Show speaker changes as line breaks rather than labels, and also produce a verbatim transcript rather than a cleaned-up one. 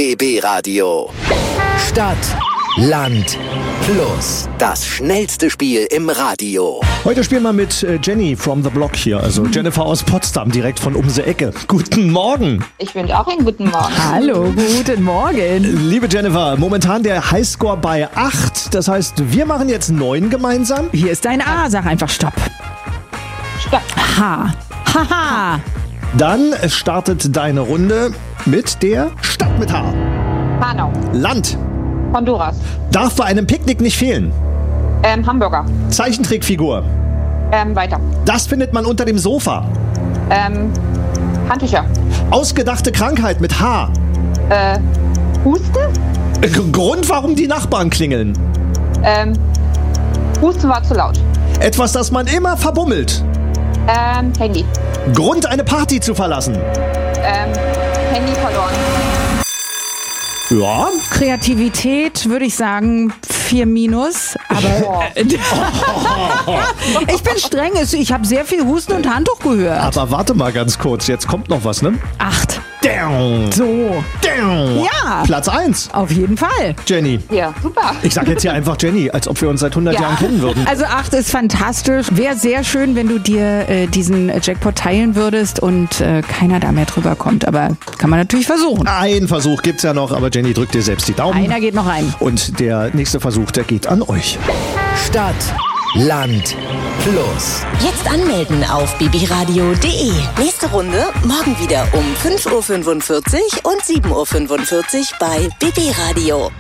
B B Radio. Stadt, Land, Plus. Das schnellste Spiel im Radio.
Heute spielen wir mit Jenny from the Block hier, also Jennifer aus Potsdam, direkt von um die Ecke. Guten Morgen.
Ich wünsche auch einen guten Morgen.
Hallo, guten Morgen.
Liebe Jennifer, momentan der Highscore bei acht. Das heißt, wir machen jetzt neun gemeinsam.
Hier ist dein A, sag einfach Stopp.
Stopp.
H. Haha.
Dann startet deine Runde mit der Stadt mit H.
Hanau.
Land.
Honduras.
Darf bei einem Picknick nicht fehlen.
Ähm, Hamburger.
Zeichentrickfigur.
Ähm, weiter.
Das findet man unter dem Sofa.
Ähm, Handtücher.
Ausgedachte Krankheit mit H.
Äh, Husten?
G- Grund, warum die Nachbarn klingeln.
Ähm, Husten war zu laut.
Etwas, das man immer verbummelt.
Ähm, Handy.
Grund, eine Party zu verlassen.
Ähm, Handy verloren.
Ja.
Kreativität würde ich sagen vier minus, aber ich bin streng. Ich habe sehr viel Husten und Handtuch gehört.
Aber warte mal ganz kurz, jetzt kommt noch was, ne?
Acht.
Down.
So.
Down.
Ja.
Platz eins.
Auf jeden Fall.
Jenny.
Ja, super.
Ich sag jetzt hier einfach Jenny, als ob wir uns seit hundert Jahren kennen würden.
Also acht ist fantastisch. Wäre sehr schön, wenn du dir äh, diesen Jackpot teilen würdest und äh, keiner da mehr drüber kommt. Aber kann man natürlich versuchen.
Ein Versuch gibt's ja noch, aber Jenny drückt dir selbst die Daumen.
Einer geht noch rein.
Und der nächste Versuch, der geht an euch.
Stadt, Land, Plus.
Jetzt anmelden auf b b radio punkt d e. Nächste Runde morgen wieder um fünf Uhr fünfundvierzig und sieben Uhr fünfundvierzig bei B B Radio.